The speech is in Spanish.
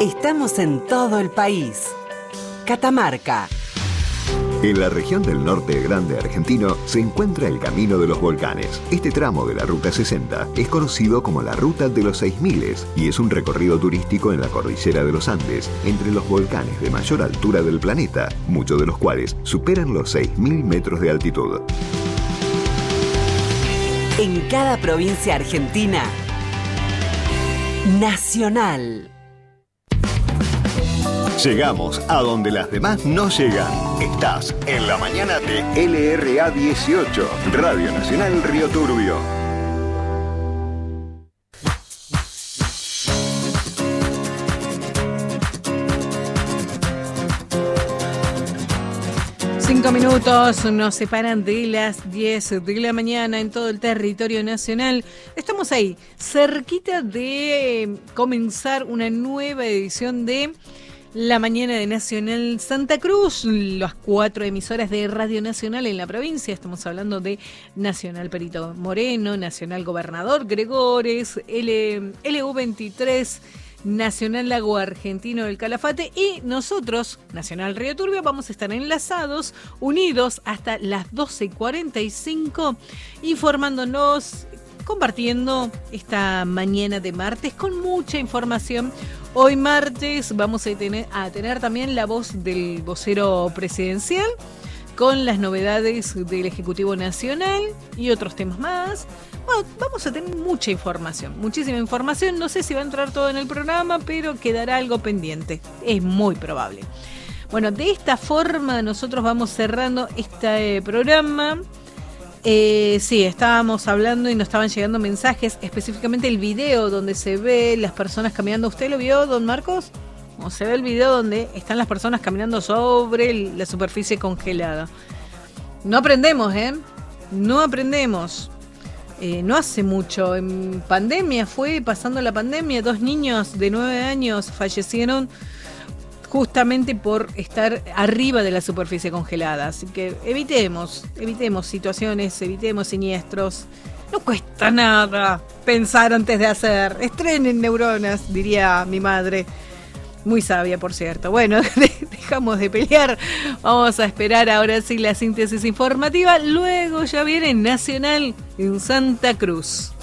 Estamos en todo el país. Catamarca. En la región del norte grande argentino se encuentra el Camino de los Volcanes. Este tramo de la Ruta 60 es conocido como la Ruta de los 6000 y es un recorrido turístico en la cordillera de los Andes, entre los volcanes de mayor altura del planeta, muchos de los cuales superan los 6000 metros de altitud. En cada provincia argentina, Nacional. Llegamos a donde las demás no llegan. Estás en la mañana de LRA 18, Radio Nacional Río Turbio. Cinco minutos nos separan de las 10 de la mañana en todo el territorio nacional. Estamos ahí, cerquita de comenzar una nueva edición de La Mañana de Nacional Santa Cruz, las 4 emisoras de Radio Nacional en la provincia. Estamos hablando de Nacional Perito Moreno, Nacional Gobernador Gregores, LU23, Nacional Lago Argentino del Calafate y nosotros, Nacional Río Turbio, vamos a estar enlazados, unidos hasta las 12:45, informándonos, compartiendo esta mañana de martes con mucha información. Hoy martes vamos a tener también la voz del vocero presidencial con las novedades del Ejecutivo Nacional y otros temas más. Bueno, vamos a tener mucha información, muchísima información. No sé si va a entrar todo en el programa, pero quedará algo pendiente. Es muy probable. Bueno, de esta forma nosotros vamos cerrando este programa. Sí, estábamos hablando y nos estaban llegando mensajes, específicamente el video donde se ve las personas caminando. ¿Usted lo vio, don Marcos? ¿O se ve el video donde están las personas caminando sobre la superficie congelada? No aprendemos, ¿eh? No aprendemos. No hace mucho, en pandemia pasando la pandemia, 2 niños de 9 años fallecieron justamente por estar arriba de la superficie congelada. Así que evitemos situaciones, evitemos siniestros. No cuesta nada pensar antes de hacer. Estrenen neuronas, diría mi madre. Muy sabia, por cierto. Bueno, dejamos de pelear. Vamos a esperar ahora sí la síntesis informativa. Luego ya viene Nacional en Santa Cruz.